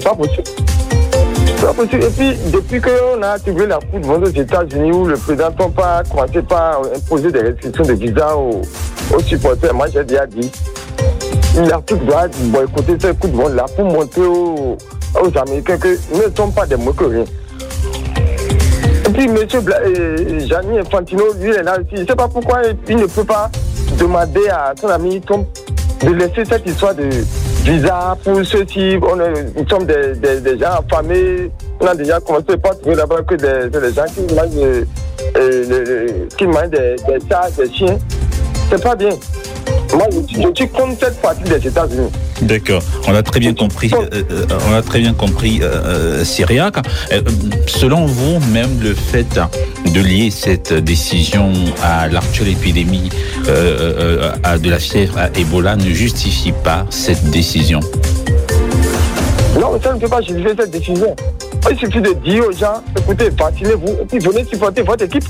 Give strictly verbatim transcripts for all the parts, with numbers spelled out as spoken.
C'est pas possible. C'est pas possible. Et puis, depuis qu'on a activé la Coupe du Monde aux États-Unis, où le président Trump a commencé par imposer des restrictions de visa aux, aux supporters, moi j'ai déjà dit, l'Afrique doit boycotter cette Coupe du Monde là pour montrer aux, aux Américains qu'ils ne sont pas des moqueries. Et puis, M. Bla- euh, Gianni Infantino, lui, il est là aussi. Je ne sais pas pourquoi il ne peut pas demander à son ami Trump de laisser cette histoire de visa pour ceux-ci. On est, nous sommes des, des, des gens affamés. On a déjà commencé par trouver là-bas que des, des gens qui mangent, euh, euh, qui mangent des, des chats, des chiens. C'est pas bien. Moi, je, je suis contre cette partie des États-Unis. D'accord, on a très bien compris. Euh, on a très bien compris, euh, Cyriaque. Euh, selon vous, même le fait de lier cette décision à l'actuelle épidémie euh, à de la fièvre à Ebola ne justifie pas cette décision? Non, ça ne peut pas justifier cette décision. Il suffit de dire aux gens, écoutez, vaccinez-vous et puis venez supporter votre équipe.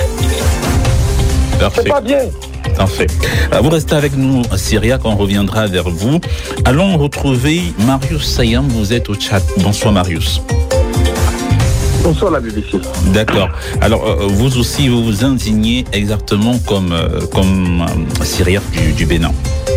Parfait. C'est pas bien. Parfait. Vous restez avec nous, Cyriaque, on reviendra vers vous. Allons retrouver Marius Sayam, vous êtes au chat. Bonsoir Marius. Bonsoir la B B C. D'accord. Alors, euh, vous aussi, vous vous indignez exactement comme, euh, comme euh, Cyriaque du, du Bénin.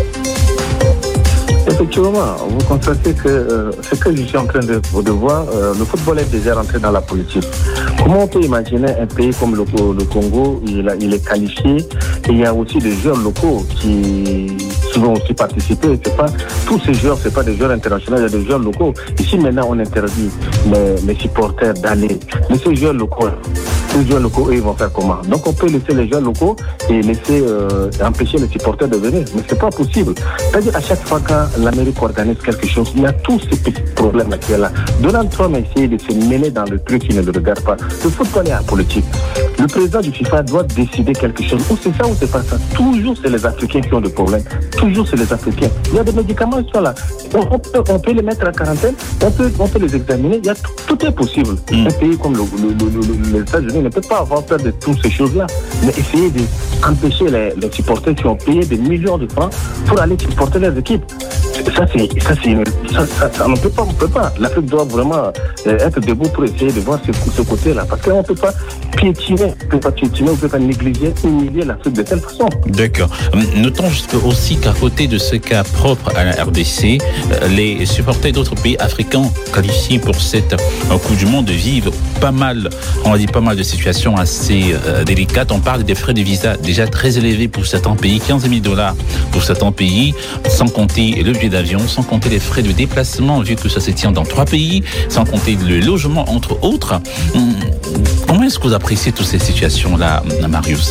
Effectivement, vous constatez que euh, ce que je suis en train de, de voir, euh, le football est déjà rentré dans la politique. Comment on peut imaginer un pays comme le, le Congo, il, a, il est qualifié, et il y a aussi des joueurs locaux qui, qui vont aussi participer. C'est pas, tous ces joueurs, c'est pas des joueurs internationaux, il y a des joueurs locaux. Ici maintenant, on interdit les, les supporters d'aller. Mais ces joueurs locaux, les joueurs locaux, eux, ils vont faire comment? Donc on peut laisser les joueurs locaux et laisser euh, empêcher les supporters de venir. Mais c'est pas possible. C'est-à-dire à chaque fois quand l'Amérique organise quelque chose, il y a tous ces petits problèmes qui sont là. Donald Trump a essayé de se mêler dans le truc qui ne le regarde pas. Le football est en politique. Le président du FIFA doit décider quelque chose. Ou c'est ça ou c'est pas ça. Toujours c'est les Africains qui ont des problèmes. Toujours c'est les Africains. Il y a des médicaments qui sont là. On, on, peut, on peut les mettre en quarantaine, on peut, on peut les examiner. Il y a tout, tout est possible. Mm. Un pays comme le, le, le, le, les États-Unis ne peut pas avoir peur de toutes ces choses-là. Mais essayer d'empêcher les, les supporters qui ont payé des millions de francs pour aller supporter leurs équipes. Ça, c'est, ça, c'est une, ça, ça, ça, on ne peut pas, on peut pas. L'Afrique doit vraiment euh, être debout pour essayer de voir ce, ce côté-là. Parce qu'on ne peut pas piétiner, on ne peut pas piétiner, on ne peut pas négliger, humilier l'Afrique de telle façon. D'accord. Notons juste aussi qu'à côté de ce cas propre à la R D C, les supporters d'autres pays africains qualifiés pour cette Coupe du Monde vivent pas mal, on va dire pas mal de situations assez euh, délicates. On parle des frais de visa déjà très élevés pour certains pays, quinze mille dollars pour certains pays, sans compter le billet d'avion, sans compter les frais de déplacement, vu que ça se tient dans trois pays, sans compter le logement, entre autres. Comment est-ce que vous appréciez toutes ces situations-là, Marius?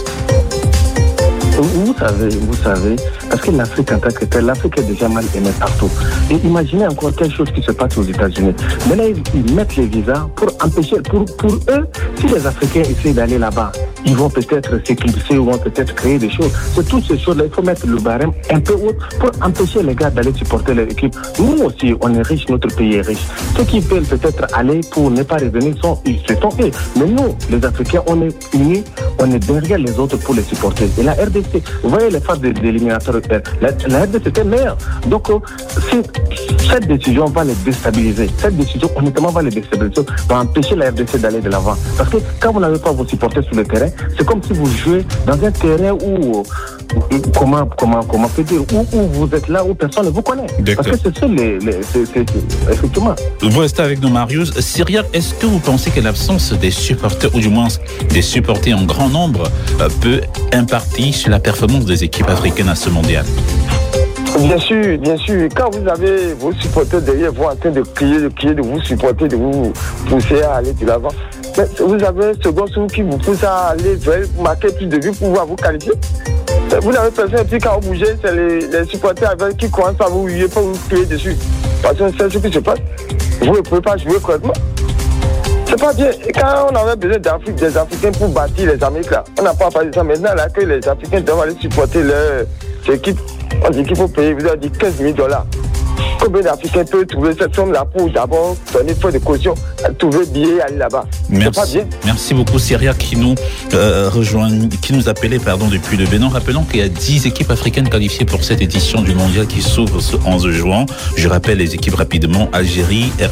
Vous savez, vous savez, parce que l'Afrique en tant que telle, l'Afrique est déjà mal aimée partout. Et imaginez encore quelque chose qui se passe aux États-Unis. Maintenant, ils mettent les visas pour empêcher, pour, pour eux, si les Africains essaient d'aller là-bas, ils vont peut-être s'éclipser ou vont peut-être créer des choses. C'est toutes ces choses-là, il faut mettre le barème un peu haut pour empêcher les gars d'aller supporter leur équipe. Nous aussi, on est riche, notre pays est riche. Ceux qui veulent peut-être aller pour ne pas revenir, sont, ils se sont eux. Mais nous, les Africains, on est unis, on est derrière les autres pour les supporter. Et la R D C, vous voyez les phases d'éliminatoire, la, la R D C était meilleure. Donc, cette décision va les déstabiliser. Cette décision, honnêtement, va les déstabiliser, va empêcher la R D C d'aller de l'avant. Parce que quand vous n'avez pas vos supporters sur le terrain, c'est comme si vous jouez dans un terrain où, comment, comment, comment peut dire, où, où vous êtes là, où personne ne vous connaît. D'accord. Parce que c'est ça, les, les, c'est, c'est, c'est, effectivement. Vous restez avec nous, Marius. Cyriaque, est-ce que vous pensez que l'absence des supporters, ou du moins des supporters en grand nombre, euh, peut impacter sur la performance des équipes africaines à ce mondial? Bien sûr, bien sûr. Quand vous avez vos supporters derrière vous en train de crier, de crier, de vous supporter, de vous pousser à aller de l'avant, mais vous avez un second tour qui vous pousse à aller vers marquer plus de buts pour pouvoir vous qualifier. Vous n'avez personne, et puis quand vous bougez, c'est les, les supporters avec qui commencent à vous huer, pas vous crier dessus. Parce que c'est ce qui se passe. Vous ne pouvez pas jouer correctement. C'est pas bien. Et quand on avait besoin d'Afrique, des Africains pour bâtir les Amériques là, on n'a pas parlé de ça. Maintenant, là, que les Africains doivent aller supporter leur équipe, on dit qu'il faut payer, vous avez dit quinze mille dollars. Combien d'Africains peuvent trouver cette somme-là pour d'abord donner frais de caution, trouver billet et aller là-bas? Merci. C'est pas bien. Merci beaucoup, Cyriaque, qui nous euh, rejoint, qui nous appelait pardon, depuis le Bénin. Rappelons qu'il y a dix équipes africaines qualifiées pour cette édition du mondial qui s'ouvre ce onze juin. Je rappelle les équipes rapidement: Algérie, R